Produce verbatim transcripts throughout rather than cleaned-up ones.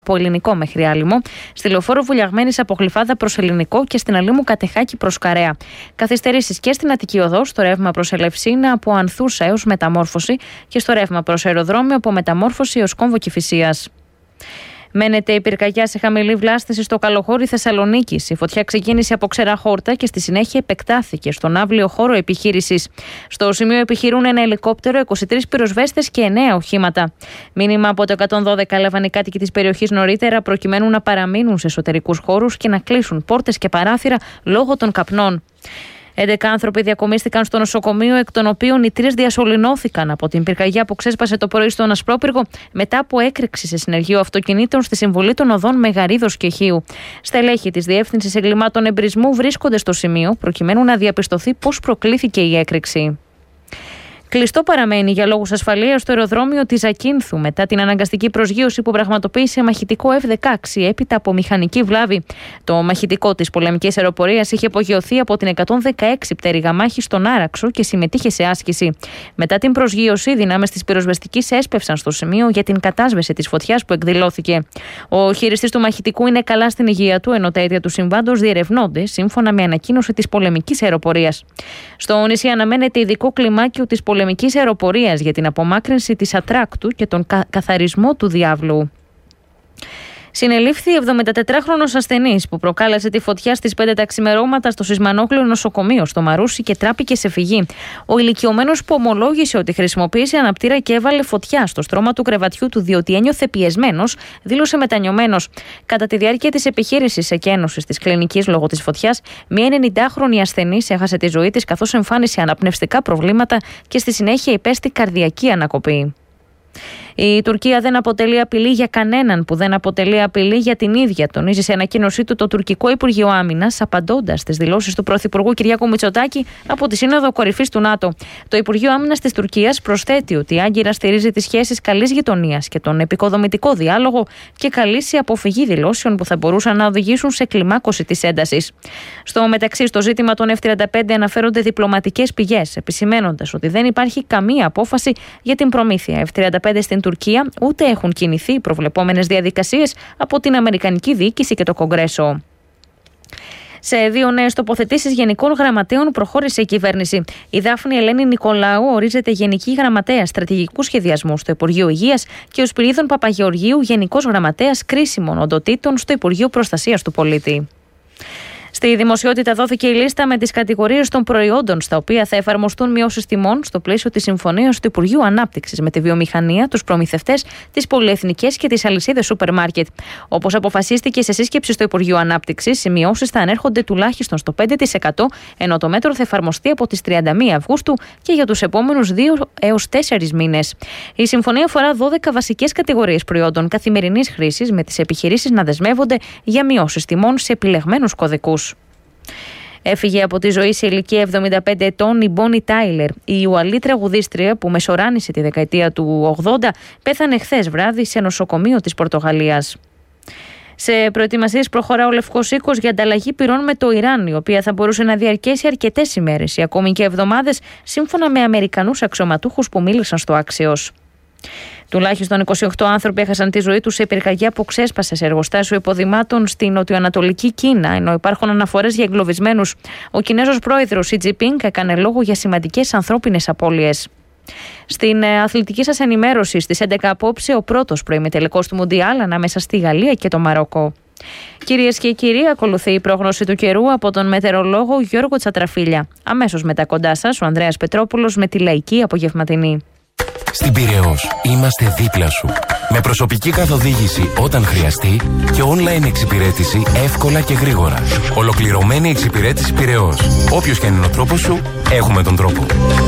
από Ελληνικό μέχρι Άλυμο, στη λεωφόρο Βουλιαγμένης από Γλυφάδα προς Ελληνικό και στην Αλήμου Κατεχάκη προς Καρέα. Καθυστερήσεις και στην Αττική Οδό, στο ρεύμα προς Ελευσίνα από Ανθούσα έως Μεταμόρφωση και στο ρεύμα προς Αεροδρόμιο από Μεταμόρφωση έως Κόμβο Κηφισίας. Μένεται η πυρκαγιά σε χαμηλή βλάστηση στο Καλοχώρι Θεσσαλονίκης. Η φωτιά ξεκίνησε από ξερά χόρτα και στη συνέχεια επεκτάθηκε στον άβλιο χώρο επιχείρησης. Στο σημείο επιχειρούν ένα ελικόπτερο, είκοσι τρεις πυροσβέστες και εννέα οχήματα. Μήνυμα από το εκατόν δώδεκα έλαβαν οι κάτοικοι της περιοχής νωρίτερα προκειμένου να παραμείνουν σε εσωτερικούς χώρους και να κλείσουν πόρτες και παράθυρα λόγω των καπνών. έντεκα άνθρωποι διακομίστηκαν στο νοσοκομείο, εκ των οποίων οι τρεις διασωληνώθηκαν από την πυρκαγιά που ξέσπασε το πρωί στον Ασπρόπυργο μετά από έκρηξη σε συνεργείο αυτοκινήτων στη συμβολή των οδών Μεγαρίδος και Χίου. Στελέχη της Διεύθυνσης Εγκλημάτων Εμπρισμού βρίσκονται στο σημείο προκειμένου να διαπιστωθεί πώς προκλήθηκε η έκρηξη. Κλειστό παραμένει για λόγους ασφαλείας στο αεροδρόμιο της Ακίνθου μετά την αναγκαστική προσγείωση που πραγματοποίησε μαχητικό εφ δεκαέξι έπειτα από μηχανική βλάβη. Το μαχητικό της πολεμικής αεροπορίας είχε απογειωθεί από την εκατόν δεκαέξι πτέρυγα μάχη στον Άραξο και συμμετείχε σε άσκηση. Μετά την προσγείωση, οι δυνάμεις της πυροσβεστικής έσπευσαν στο σημείο για την κατάσβεση της φωτιάς που εκδηλώθηκε. Ο χειριστής του μαχητικού είναι καλά στην υγεία του, ενώ τα αίτια του συμβάντος διερευνώνται σύμφωνα με ανακοίνωση της πολεμικής αεροπορίας. Στο νησί αναμένεται ειδικό κλιμάκιο της πολεμικής αεροπορίας για την απομάκρυνση της ατράκτου και τον κα- καθαρισμό του διάβλου. Συνελήφθη εβδομηντατετράχρονος ασθενής που προκάλεσε τη φωτιά στις πέντε τα ξημερώματα στο Σισμανόκλειο νοσοκομείο στο Μαρούσι και τράπηκε σε φυγή. Ο ηλικιωμένος που ομολόγησε ότι χρησιμοποίησε αναπτήρα και έβαλε φωτιά στο στρώμα του κρεβατιού του διότι ένιωθε πιεσμένος, δήλωσε μετανιωμένος. Κατά τη διάρκεια της επιχείρησης εκένωσης της κλινικής λόγω της φωτιάς, μια ενενηντάχρονη ασθενής έχασε τη ζωή της καθώς εμφάνισε αναπνευστικά προβλήματα και στη συνέχεια υπέστη καρδιακή ανακοπή. Η Τουρκία δεν αποτελεί απειλή για κανέναν που δεν αποτελεί απειλή για την ίδια, τονίζει σε ανακοίνωσή του το τουρκικό Υπουργείο Άμυνας, απαντώντας στις δηλώσεις του Πρωθυπουργού Κυριάκου Μητσοτάκη από τη Σύνοδο Κορυφής του ΝΑΤΟ. Το Υπουργείο Άμυνας της Τουρκίας προσθέτει ότι άγκυρα στηρίζει τις σχέσεις καλής γειτονίας και τον επικοδομητικό διάλογο και καλεί σε αποφυγή δηλώσεων που θα μπορούσαν να οδηγήσουν σε κλιμάκωση της έντασης. Στο μεταξύ, στο ζήτημα των εφ τριάντα πέντε αναφέρονται διπλωματικές πηγές, επισημένοντας ότι δεν υπάρχει καμία απόφαση για την προμήθεια εφ τριάντα πέντε στην Τουρκία, ούτε έχουν κινηθεί οι προβλεπόμενες διαδικασίες από την Αμερικανική Διοίκηση και το Κογκρέσο. Σε δύο νέες τοποθετήσεις γενικών γραμματέων προχώρησε η κυβέρνηση. Η Δάφνη Ελένη Νικολάου ορίζεται Γενική Γραμματέα Στρατηγικού Σχεδιασμού στο Υπουργείο Υγείας και ο Σπυρίδων Παπαγεωργίου Γενικός Γραμματέας Κρίσιμων Οντοτήτων στο Υπουργείο Προστασίας του Πολίτη. Στη δημοσιότητα δόθηκε η λίστα με τις κατηγορίες των προϊόντων στα οποία θα εφαρμοστούν μειώσεις τιμών στο πλαίσιο της συμφωνίας του Υπουργείου Ανάπτυξης με τη βιομηχανία, τους προμηθευτές, τις πολυεθνικές και τις αλυσίδες σούπερ μάρκετ. Όπως αποφασίστηκε σε σύσκεψη στο Υπουργείο Ανάπτυξης, οι μειώσεις θα ανέρχονται τουλάχιστον στο πέντε τοις εκατό, ενώ το μέτρο θα εφαρμοστεί από τις τριάντα μία Αυγούστου και για τους επόμενους δύο έως τέσσερις μήνες. Η συμφωνία αφορά δώδεκα βασικές κατηγορίες προϊόντων καθημερινής χρήσης, με τις επιχειρήσεις να δεσμεύονται για μειώσεις τιμών σε επιλεγμένους κωδικούς. Έφυγε από τη ζωή σε ηλικία εβδομήντα πέντε ετών η Μπόνι Τάιλερ. Η Ουαλή τραγουδίστρια που μεσοράνησε τη δεκαετία του ογδόντα πέθανε χθες βράδυ σε νοσοκομείο της Πορτογαλίας. Σε προετοιμασίες προχωρά ο Λευκός Οίκος για ανταλλαγή πυρών με το Ιράν, η οποία θα μπορούσε να διαρκέσει αρκετές ημέρες ή ακόμη και εβδομάδες, σύμφωνα με Αμερικανούς αξιωματούχους που μίλησαν στο Άξιος. Τουλάχιστον είκοσι οκτώ άνθρωποι έχασαν τη ζωή τους σε πυρκαγιά που ξέσπασε σε εργοστάσιο υποδημάτων στην νοτιοανατολική Κίνα, ενώ υπάρχουν αναφορές για εγκλωβισμένους. Ο Κινέζος πρόεδρος Σι Τζινπίνγκ έκανε λόγο για σημαντικές ανθρώπινες απώλειες. Στην αθλητική σας ενημέρωση, στις έντεκα απόψε, ο πρώτος προημιτελικός του Μουντιάλ ανάμεσα στη Γαλλία και το Μαρόκο. Κυρίες και κύριοι, ακολουθεί η πρόγνωση του καιρού από τον μετεωρολόγο Γιώργο Τσατραφίλια. Αμέσως μετά κοντά σας ο Ανδρέας Πετρόπουλος με τη λαϊκή απογευματινή. Στην Πειραιώς είμαστε δίπλα σου. Με προσωπική καθοδήγηση όταν χρειαστεί και online εξυπηρέτηση εύκολα και γρήγορα. Ολοκληρωμένη εξυπηρέτηση Πειραιώς. Όποιος και αν είναι ο τρόπος σου, έχουμε τον τρόπο.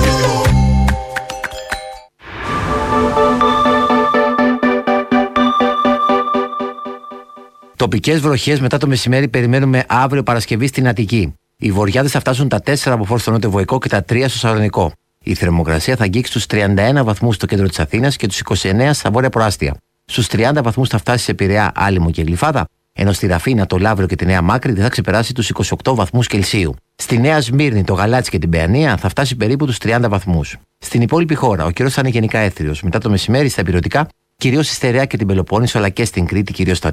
Τοπικές βροχές μετά το μεσημέρι περιμένουμε αύριο Παρασκευή στην Αττική. Οι βοριάδες θα φτάσουν τα τέσσερα από φόρ στο Νότιο Βοϊκό και τα τρία στο Σαλονικό. Η θερμοκρασία θα αγγίξει στους τριάντα ένα βαθμούς στο κέντρο της Αθήνας και τους είκοσι εννέα στα βόρεια προάστια. Στους τριάντα βαθμούς θα φτάσει σε Πειραιά, Άλυμο και Γλυφάδα, ενώ στη Ραφίνα, το Λαύριο και τη Νέα Μάκρη δεν θα ξεπεράσει τους είκοσι οκτώ βαθμούς Κελσίου. Στη Νέα Σμύρνη, το Γαλάτσι και την Παιανία θα φτάσει περίπου τους τριάντα βαθμούς. Στην υπόλοιπη χώρα, ο καιρός θα είναι γενικά έθριος. Μετά το μεσημέρι, στα ηπειρωτικά, κυρίως στη Στερεά και την Πελοπόννησο, αλλά και στην Κρήτη, κυρίως στο